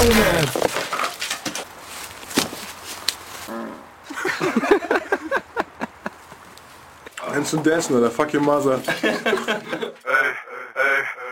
Junge! Kennst du das oder Fuck Your Mother?